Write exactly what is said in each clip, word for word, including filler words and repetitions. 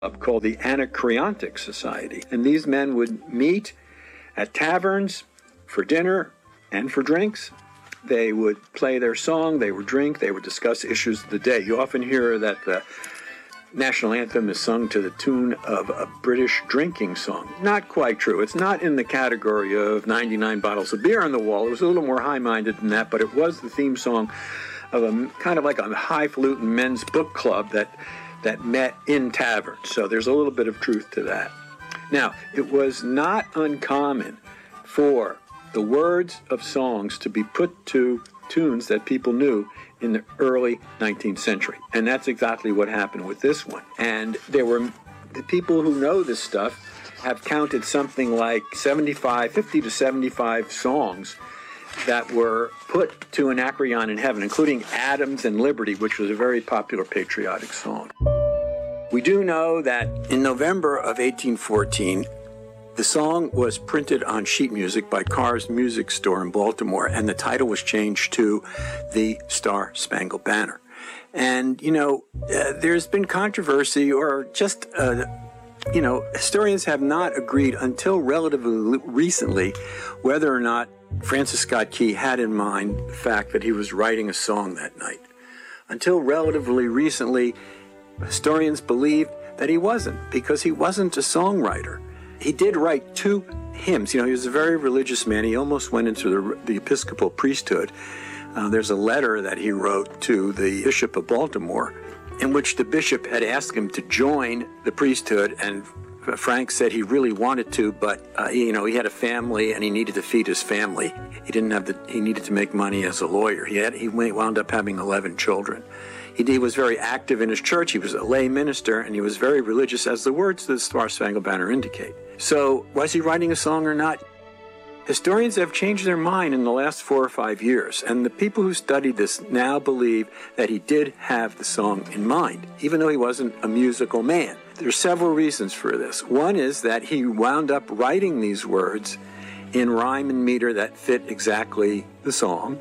club called the Anacreontic Society. And these men would meet at taverns for dinner and for drinks. They would play their song, they would drink, they would discuss issues of the day. You often hear that the national anthem is sung to the tune of a British drinking song. Not quite true. It's not in the category of ninety-nine bottles of beer on the wall. It was a little more high-minded than that, but it was the theme song of a kind of like a highfalutin men's book club that that met in taverns. So there's a little bit of truth to that. Now, it was not uncommon for the words of songs to be put to tunes that people knew in the early nineteenth century. And that's exactly what happened with this one. And there were the people who know this stuff have counted something like seventy-five, fifty to seventy-five songs that were put to Anacreon in Heaven, including Adams and Liberty, which was a very popular patriotic song. We do know that in November of eighteen fourteen, the song was printed on sheet music by Carr's Music Store in Baltimore, and the title was changed to The Star-Spangled Banner. And, you know, uh, there's been controversy, or just, uh, you know, historians have not agreed until relatively recently whether or not Francis Scott Key had in mind the fact that he was writing a song that night. Until relatively recently, historians believed that he wasn't, because he wasn't a songwriter. He did write two hymns. You know, he was a very religious man. He almost went into the, the Episcopal priesthood. Uh, there's a letter that he wrote to the Bishop of Baltimore in which the bishop had asked him to join the priesthood, and Frank said he really wanted to, but uh, you know, he had a family and he needed to feed his family. He didn't have the. He needed to make money as a lawyer. He had. He wound up having eleven children. He, he was very active in his church. He was a lay minister, and he was very religious, as the words of the Star-Spangled Banner indicate. So, was he writing a song or not? Historians have changed their mind in the last four or five years, and the people who studied this now believe that he did have the song in mind, even though he wasn't a musical man. There's several reasons for this. One is that he wound up writing these words in rhyme and meter that fit exactly the song.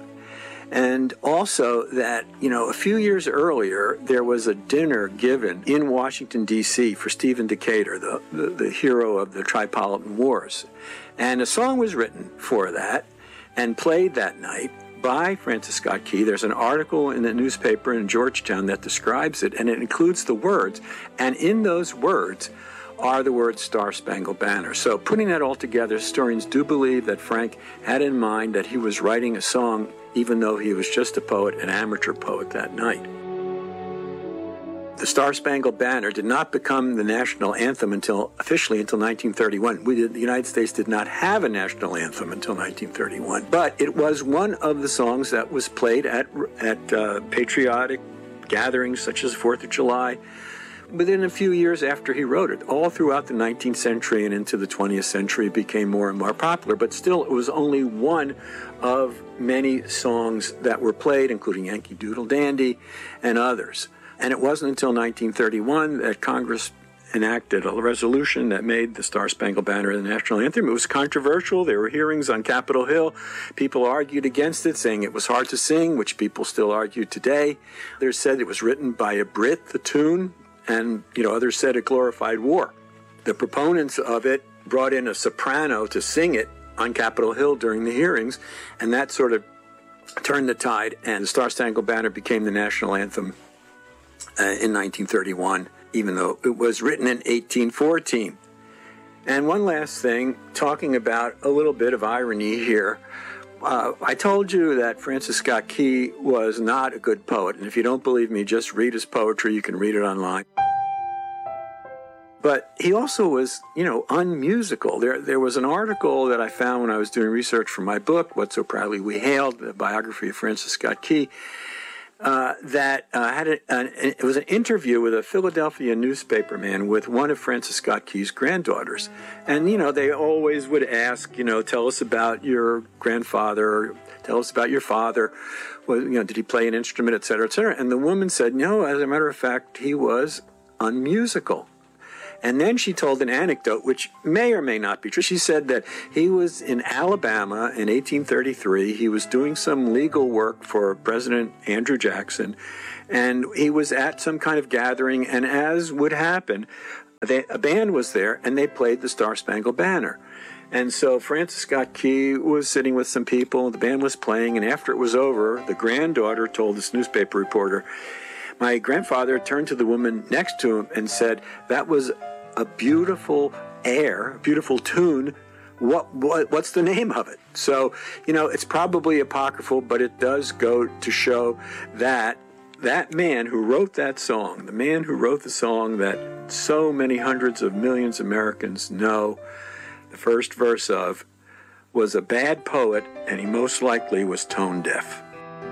And also that, you know, a few years earlier, there was a dinner given in Washington, D C for Stephen Decatur, the, the, the hero of the Tripolitan Wars. And a song was written for that and played that night by Francis Scott Key. There's an article in the newspaper in Georgetown that describes it, and it includes the words. And in those words are the words Star-Spangled Banner. So putting that all together, historians do believe that Frank had in mind that he was writing a song, even though he was just a poet, an amateur poet that night. The Star-Spangled Banner did not become the national anthem until officially until nineteen thirty-one. We did, the United States did not have a national anthem until nineteen thirty-one, but it was one of the songs that was played at at uh, patriotic gatherings such as Fourth of July within a few years after he wrote it. All throughout the nineteenth century and into the twentieth century, it became more and more popular, but still it was only one of many songs that were played, including Yankee Doodle Dandy and others. And it wasn't until nineteen thirty-one that Congress enacted a resolution that made the Star-Spangled Banner the national anthem. It was controversial. There were hearings on Capitol Hill. People argued against it, saying it was hard to sing, which people still argue today. Others said it was written by a Brit, the tune, and, you know, others said it glorified war. The proponents of it brought in a soprano to sing it on Capitol Hill during the hearings, and that sort of turned the tide, and the Star-Spangled Banner became the national anthem uh, in nineteen thirty-one, even though it was written in eighteen fourteen. And one last thing, talking about a little bit of irony here. Uh, I told you that Francis Scott Key was not a good poet, and if you don't believe me, just read his poetry. You can read it online. But he also was, you know, unmusical. There, there was an article that I found when I was doing research for my book, What So Proudly We Hailed, the biography of Francis Scott Key, uh, that uh, had a, an, it was an interview with a Philadelphia newspaper man with one of Francis Scott Key's granddaughters. And, you know, they always would ask, you know, tell us about your grandfather, tell us about your father. Well, you know, did he play an instrument, et cetera, et cetera? And the woman said, no, as a matter of fact, he was unmusical. And then she told an anecdote, which may or may not be true. She said that he was in Alabama in eighteen thirty-three. He was doing some legal work for President Andrew Jackson, and he was at some kind of gathering, and as would happen, They, a band was there, and they played the Star Spangled Banner. And so Francis Scott Key was sitting with some people, the band was playing, and after it was over, the granddaughter told this newspaper reporter, my grandfather turned to the woman next to him and said, that was a beautiful air, a beautiful tune. What, what what's the name of it? So, you know, it's probably apocryphal, but it does go to show that that man who wrote that song, the man who wrote the song that so many hundreds of millions of Americans know the first verse of, was a bad poet, and he most likely was tone deaf.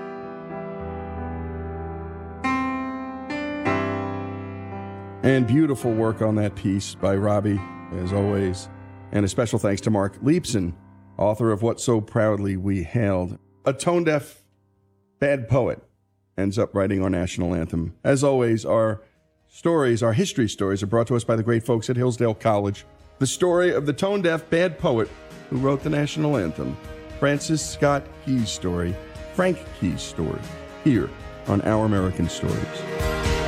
And beautiful work on that piece by Robbie, as always. And a special thanks to Mark Leibson, author of What So Proudly We Hailed. A tone-deaf bad poet ends up writing our national anthem. As always, our stories, our history stories, are brought to us by the great folks at Hillsdale College. The story of the tone-deaf bad poet who wrote the national anthem, Francis Scott Key's story, Frank Key's story, here on Our American Stories.